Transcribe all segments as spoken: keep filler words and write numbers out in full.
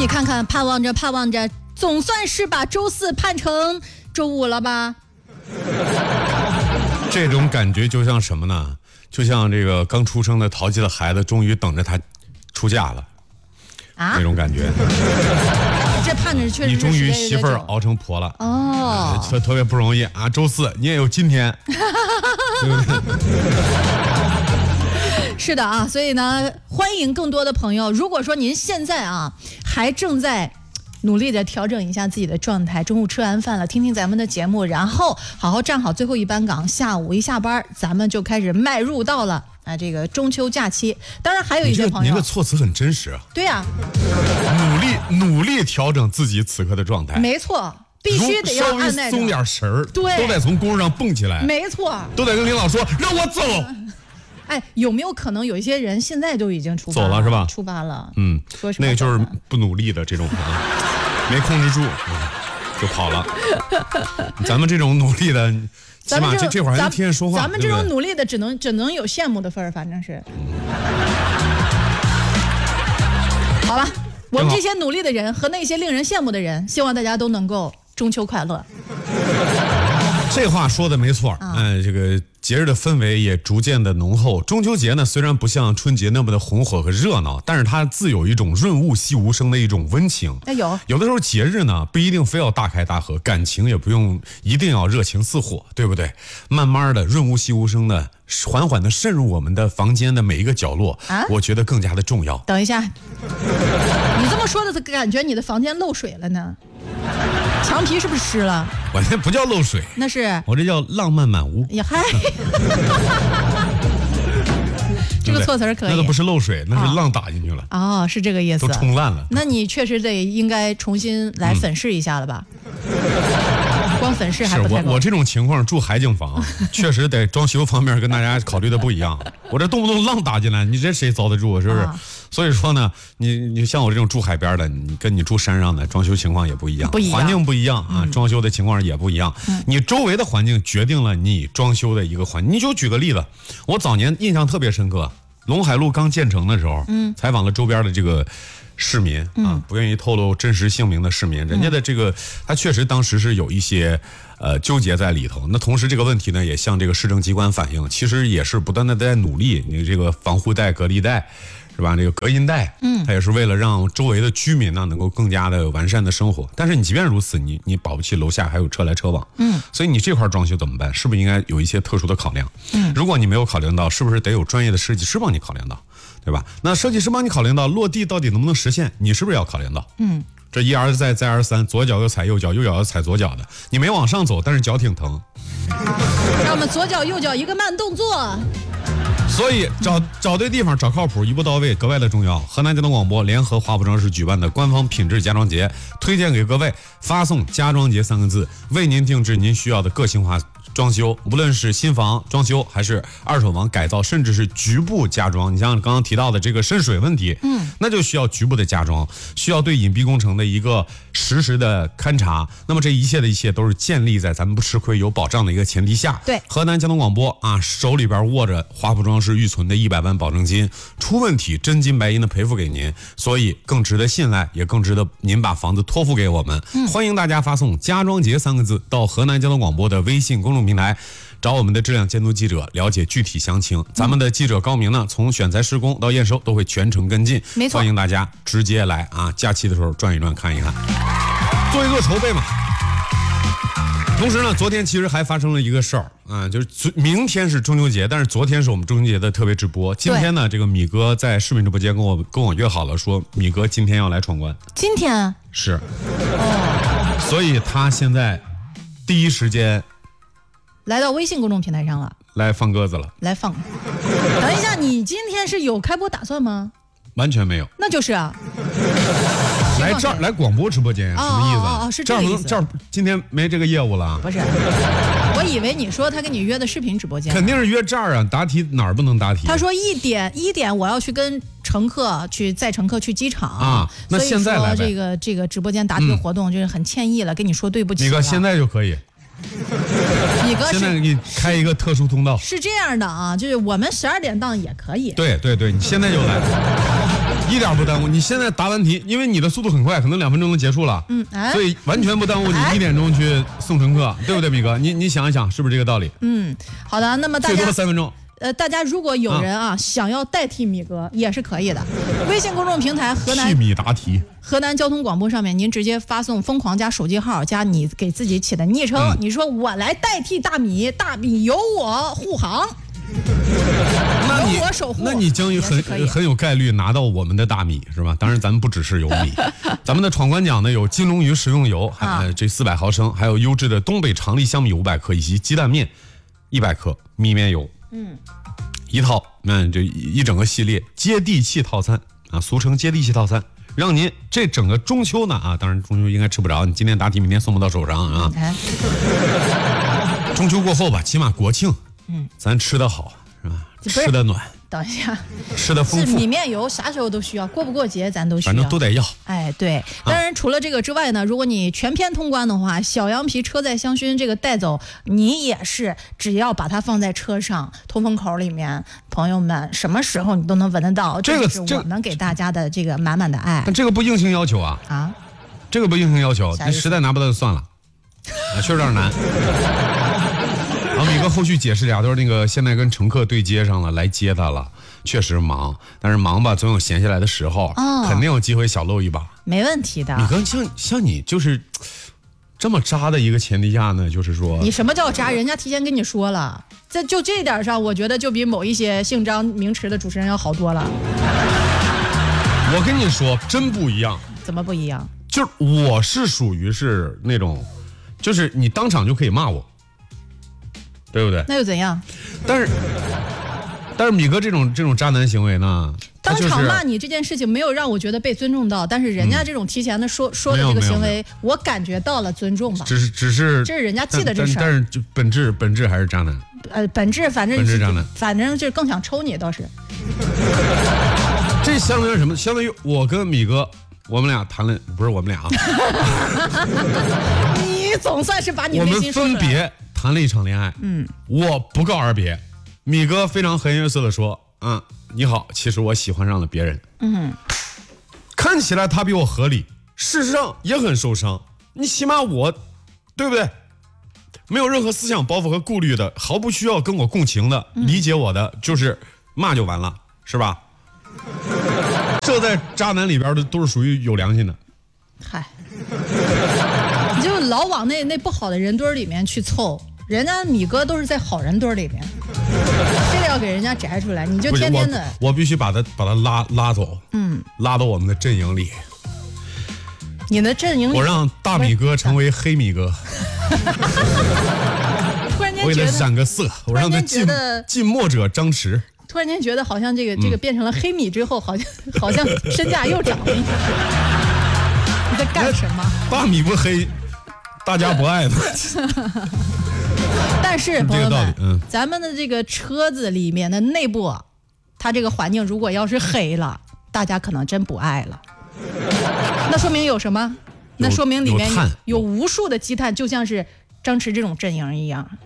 你看看，盼望着盼望着，总算是把周四盼成周五了吧？ 这种感觉就像什么呢？就像这个刚出生的淘气的孩子，终于等着他出嫁了，啊，那种感觉。 这盼着确实是你终于媳妇儿熬成婆了哦，特特别不容易啊！周四你也有今天，对不对？ 是的啊，所以呢，欢迎更多的朋友。如果说您现在啊还正在努力的调整一下自己的状态，中午吃完饭了，听听咱们的节目，然后好好站好最后一班岗，下午一下班，咱们就开始迈入到了啊这个中秋假期。当然还有一些朋友， 您的措辞很真实啊。 对呀、 啊，努力努力调整自己此刻的状态。 没错。必须得要按耐着， 松点神儿， 对， 都得从工上蹦起来， 没错， 都得跟领导说让我走。 哎，有没有可能有一些人现在就已经出发了， 走了是吧？ 出发了， 嗯，那个就是不努力的这种，没控制住就跑了。咱们这种努力的，起码这这会儿还能天天说话。 咱们这种努力的，只能只能有羡慕的份儿，反正是。好了。我们这些努力的人和那些令人羡慕的人，希望大家都能够中秋快乐。 这话说的没错，嗯、呃，这个节日的氛围也逐渐的浓厚。中秋节呢，虽然不像春节那么的红火和热闹，但是它自有一种润物细无声的一种温情。 哎有， 有的时候节日呢，不一定非要大开大合，感情也不用一定要热情似火，对不对？慢慢的润物细无声的，缓缓的渗入我们的房间的每一个角落，啊、我觉得更加的重要。 等一下，你这么说的，感觉你的房间漏水了呢？墙皮是不是湿了？ 我这不叫漏水， 那是我这叫浪漫满屋。 呀嗨，这个措辞可以。 那都不是漏水，那是浪打进去了。 哦，是这个意思。 都冲烂了。 那你确实得应该重新来粉饰一下了吧？嗯、光粉饰还不太够。 我我这种情况住海景房，确实得装修方面跟大家考虑的不一样。我这动不动浪打进来，你这谁遭得住？是不是？啊、所以说呢，你你像我这种住海边的，你跟你住山上的装修情况也不一样， 不一样， 环境不一样啊，嗯、装修的情况也不一样。嗯、你周围的环境决定了你装修的一个环境。你就举个例子，我早年印象特别深刻，陇海路刚建成的时候，嗯，采访了周边的这个市民啊，嗯、不愿意透露真实姓名的市民，人家的这个他确实当时是有一些呃纠结在里头。那同时这个问题呢，也向这个市政机关反映，其实也是不断的在努力，你这个防护带、隔离带。是吧？这个隔音带，嗯，它也是为了让周围的居民呢能够更加的完善的生活。但是你即便如此，你你保不齐楼下还有车来车往，嗯，所以你这块装修怎么办？是不是应该有一些特殊的考量？嗯，如果你没有考量到，是不是得有专业的设计师帮你考量到，对吧？那设计师帮你考量到落地到底能不能实现，你是不是要考量到？嗯，这一而再再而三，左脚又踩右脚，右脚又踩左脚的，你没往上走，但是脚挺疼。 让我们左脚右脚一个慢动作。 所以找找对地方，找靠谱，一步到位，格外的重要。河南交通广播联合华服装饰举办的官方品质家装节，推荐给各位发送家装节三个字，为您定制您需要的个性化装修，无论是新房装修还是二手房改造，甚至是局部家装。你像刚刚提到的这个渗水问题，嗯，那就需要局部的家装，需要对隐蔽工程的一个实时的勘察。那么这一切的一切都是建立在咱们不吃亏、有保障的一个前提下。 对， 河南交通广播啊，手里边握着华服装饰预存的一百万保证金，出问题真金白银的赔付给您，所以更值得信赖，也更值得您把房子托付给我们。嗯、欢迎大家发送家装节三个字到河南交通广播的微信公众平台，找我们的质量监督记者了解具体详情。咱们的记者高明呢，从选材施工到验收都会全程跟进。 没错， 欢迎大家直接来啊，假期的时候转一转看一看，做一做筹备嘛。同时呢，昨天其实还发生了一个事儿啊，就是明天是中秋节，但是昨天是我们中秋节的特别直播。今天呢，这个米哥在视频直播间跟我跟我约好了，说米哥今天要来闯关。 今天是，哦，所以他现在第一时间来到微信公众平台上了， 来放鸽子了， 来放。等一下，你今天是有开播打算吗？ 完全没有。 那就是啊。 来这儿来广播直播间，什么意思？ 哦哦哦，是这个意思。 这儿今天没这个业务了。 不是，我以为你说他跟你约的视频直播间。 肯定是约这儿啊，答题哪儿不能答题？ 他说一点一点我要去跟乘客去载乘客去机场啊。那现在来这个这个直播间答题活动就是很歉意了，跟你说对不起了。 米哥现在就可以。 米哥现在给你开一个特殊通道。 是这样的啊，就是我们十二点档也可以。 对对对，你现在就来。 一点不耽误。你现在答完题，因为你的速度很快，可能两分钟能结束了， 嗯，哎， 所以完全不耽误你一点钟去送乘客，对不对，米哥？你你想一想，是不是这个道理？ 嗯，好的，那么大家最多三分钟。 呃，大家如果有人啊、啊想要代替米哥也是可以的，微信公众平台河南替米答题， 河南交通广播上面，您直接发送疯狂加手机号加你给自己起的昵称，嗯、你说我来代替大米，大米由我护航。 那你我守护， 那你将有很很有概率拿到我们的大米是吧？当然，咱们不只是有米，咱们的闯关奖呢有金龙鱼食用油，还、啊、这四百毫升，还有优质的东北长粒香米五百克，以及鸡蛋面一百克，米面油，嗯，一套，那就一整个系列接地气套餐啊，俗称接地气套餐，让您这整个中秋呢啊，当然中秋应该吃不着，你今天答题，明天送不到手上啊。哎、中秋过后吧，起码国庆。嗯，咱吃得好是吧？吃得暖。 等一下， 吃得丰富。 米面油啥时候都需要，过不过节咱都需要， 反正都得要。 哎，对。当然，除了这个之外呢，如果你全篇通关的话，小羊皮车载香薰这个带走，你也是只要把它放在车上通风口里面，朋友们什么时候你都能闻得到。 这个是我们给大家的这个满满的爱。 但这个不硬性要求啊啊，这个不硬性要求，你实在拿不到就算了，啊，确实有点难。然后米哥后续解释俩，都是那个现在跟乘客对接上了，来接他了，确实忙，但是忙吧总有闲下来的时候，哦、肯定有机会小露一把， 没问题的。 米哥像像你就是这么渣的一个前提下呢，就是说你什么叫渣？人家提前跟你说了，在就这点上，我觉得就比某一些姓张名驰的主持人要好多了。 我跟你说，真不一样。 怎么不一样？ 就是我是属于是那种，就是你当场就可以骂我。对不对？ 那又怎样？ 但是，但是米哥这种这种渣男行为呢， 当场骂你这件事情没有让我觉得被尊重到，但是人家这种提前的说、嗯、说的这个行为，我感觉到了尊重吧。 只是只是这是人家记得这事儿， 但是就本质本质还是渣男。 呃，本质反正本质渣男， 反正就更想抽你倒是。 这相当于什么？相当于我跟米哥，我们俩谈了，不是我们俩啊。 你总算是把你内心说出来了。 我们分别谈了一场恋爱，嗯，我不告而别。米哥非常和颜悦色的说：“嗯，你好，其实我喜欢上了别人。”嗯，看起来他比我合理，事实上也很受伤。你起码我，对不对？没有任何思想包袱和顾虑的，毫不需要跟我共情的，嗯、理解我的，就是骂就完了，是吧？这在渣男里边的都是属于有良心的。 嗨，你就老往那那不好的人堆里面去凑。人家米哥都是在好人堆里面，这个要给人家摘出来，你就天天的， 我, 我必须把他把他拉拉走，嗯，拉到我们的阵营里。 你的阵营里， 我让大米哥成为黑米哥。 突然间我给他染个色，我让他近近墨者张弛。 突然间觉得好像这个、嗯、这个变成了黑米之后，好像好像身价又涨了一点。你在干什么？ 大米不黑，大家不爱的。 但是朋友们、嗯，咱们的这个车子里面的内部，它这个环境如果要是黑了，大家可能真不爱了。那说明有什么？那说明里面 有, 有, 有无数的积碳，就像是张弛这种阵营一样，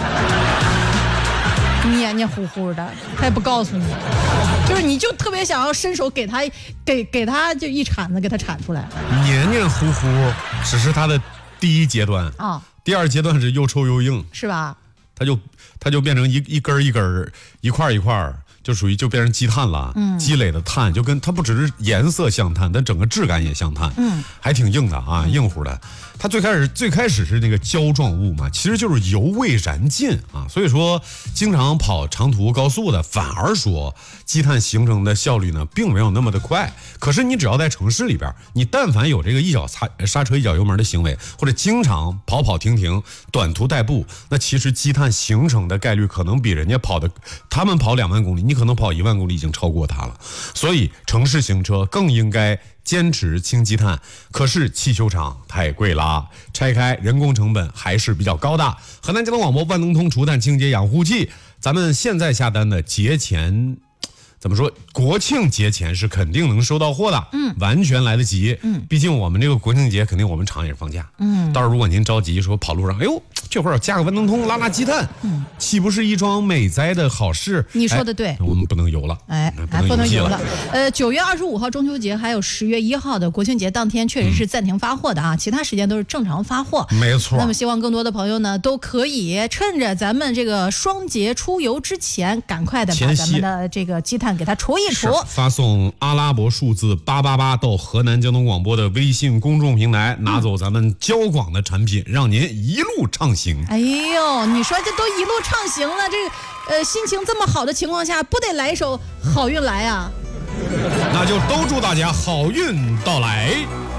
黏黏糊糊的，他也不告诉你，就是你就特别想要伸手给他，给给他就一铲子给他铲出来。 黏黏糊糊只是他的第一阶段啊。哦，第二阶段是又臭又硬， 是吧？ 它就它就变成一一根一根一块一块，就属于就变成积碳了。嗯，积累的碳就跟它不只是颜色像碳，但整个质感也像碳。嗯，还挺硬的啊，硬乎的。它最开始最开始是那个胶状物嘛，其实就是油未燃尽啊。所以说，经常跑长途高速的，反而说积碳形成的效率呢，并没有那么的快。可是你只要在城市里边，你但凡有这个一脚刹刹车一脚油门的行为，或者经常跑跑停停、短途代步，那其实积碳形成的概率可能比人家跑的，他们跑两万公里，你可能跑一万公里已经超过他了。所以城市行车更应该坚持清积碳，可是汽修厂太贵啦，拆开人工成本还是比较高的。河南交通广播万能通除碳清洁养护剂，咱们现在下单的节前。怎么说？国庆节前是肯定能收到货的，嗯，完全来得及，嗯，毕竟我们这个国庆节肯定我们厂也是放假，嗯，到时候如果您着急说跑路上，哎呦， 这会儿加个文登通拉拉积碳，嗯，岂不是一桩美哉的好事？ 你说的对， 哎、我们不能游了， 哎，还不能游了。呃，九月二十五号中秋节，还有十月一号的国庆节当天，确实是暂停发货的啊，嗯、其他时间都是正常发货。 没错。 那么希望更多的朋友呢，都可以趁着咱们这个双节出游之前，赶快的把咱们的这个积碳给它除一除。 发送阿拉伯数字八八八到河南交通广播的微信公众平台，拿走咱们交广的产品，让您一路畅行。 哎呦，你说这都一路畅行了，这个呃心情这么好的情况下，不得来一首好运来啊？ 那就都祝大家好运到来。